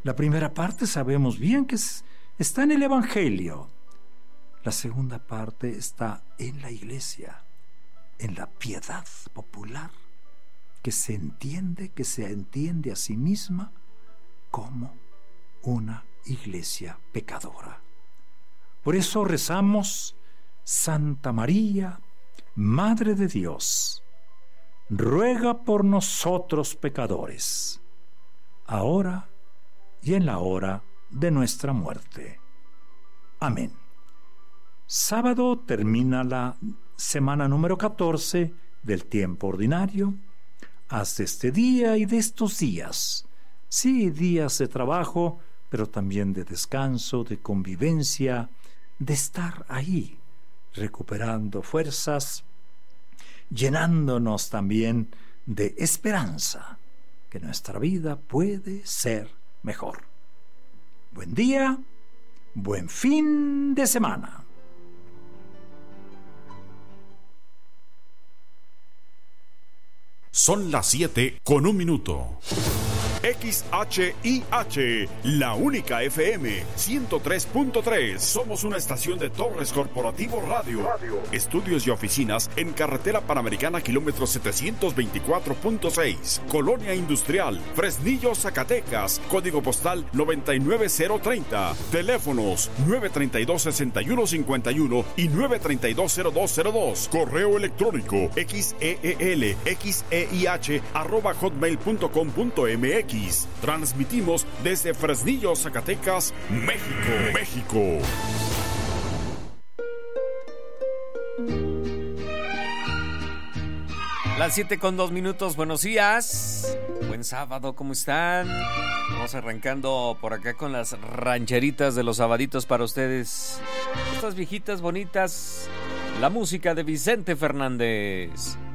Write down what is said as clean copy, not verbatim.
La primera parte sabemos bien que está en el Evangelio. La segunda parte está en la iglesia, en la piedad popular, que se entiende a sí misma como una iglesia pecadora. Por eso rezamos: Santa María, Madre de Dios, ruega por nosotros pecadores, ahora y en la hora de nuestra muerte. Amén. Sábado termina la semana número 14 del tiempo ordinario. Haz de este día y de estos días, sí, días de trabajo, pero también de descanso, de convivencia, de estar ahí, recuperando fuerzas, llenándonos también de esperanza, que nuestra vida puede ser mejor. Buen día, buen fin de semana. Son las 7:01. XHIH, la única FM 103.3. Somos una estación de Torres Corporativo Radio. Estudios y oficinas en Carretera Panamericana, kilómetro 724.6. Colonia Industrial, Fresnillo, Zacatecas. Código postal 99030. Teléfonos 932-6151 y 932-0202. Correo electrónico xeelxeih@hotmail.com.mx. Transmitimos desde Fresnillo, Zacatecas, México. Las 7:02. Buenos días. Buen sábado, ¿cómo están? Vamos arrancando por acá con las rancheritas de los sabaditos para ustedes. Estas viejitas bonitas. La música de Vicente Fernández.